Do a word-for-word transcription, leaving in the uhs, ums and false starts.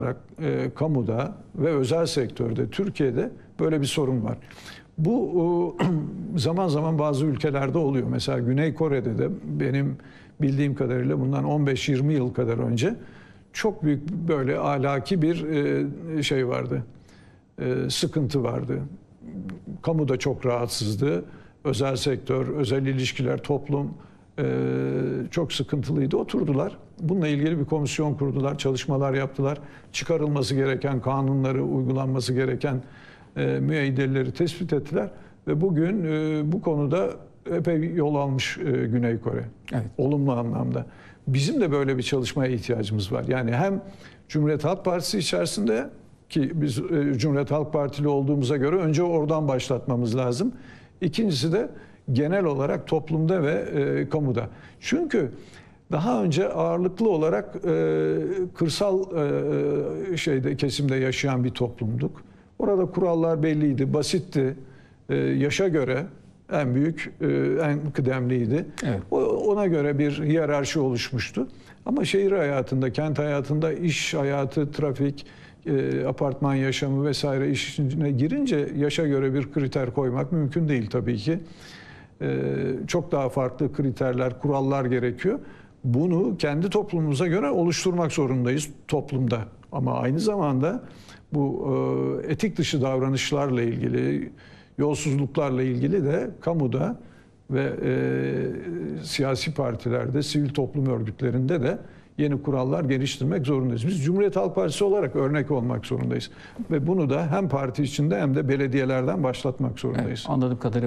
olarak e, kamuda ve özel sektörde Türkiye'de böyle bir sorun var. Bu e, zaman zaman bazı ülkelerde oluyor. Mesela Güney Kore'de de benim bildiğim kadarıyla bundan on beş yirmi yıl kadar önce çok büyük böyle ahlaki bir e, şey vardı. E, sıkıntı vardı. Kamu da çok rahatsızdı. Özel sektör, özel ilişkiler, toplum e, çok sıkıntılıydı. Oturdular. Bununla ilgili bir komisyon kurdular, çalışmalar yaptılar. Çıkarılması gereken kanunları, uygulanması gereken e, müeyyideleri tespit ettiler. Ve bugün e, bu konuda epey yol almış e, Güney Kore. Evet. Olumlu anlamda. Bizim de böyle bir çalışmaya ihtiyacımız var. Yani hem Cumhuriyet Halk Partisi içerisinde, ki biz e, Cumhuriyet Halk Partili olduğumuza göre önce oradan başlatmamız lazım. İkincisi de genel olarak toplumda ve e, kamuda. Çünkü daha önce ağırlıklı olarak e, kırsal e, şeyde kesimde yaşayan bir toplumduk. Orada kurallar belliydi, basitti. E, yaşa göre en büyük, e, en kıdemliydi. Evet. O, ona göre bir hiyerarşi oluşmuştu. Ama şehir hayatında, kent hayatında, iş hayatı, trafik, e, apartman yaşamı vesaire iş içine girince yaşa göre bir kriter koymak mümkün değil tabii ki. E, çok daha farklı kriterler, kurallar gerekiyor. Bunu kendi toplumumuza göre oluşturmak zorundayız toplumda. Ama aynı zamanda bu e, etik dışı davranışlarla ilgili, yolsuzluklarla ilgili de kamuda ve e, siyasi partilerde, sivil toplum örgütlerinde de yeni kurallar geliştirmek zorundayız. Biz Cumhuriyet Halk Partisi olarak örnek olmak zorundayız. Ve bunu da hem parti içinde hem de belediyelerden başlatmak zorundayız. Evet, anladığım kadarıyla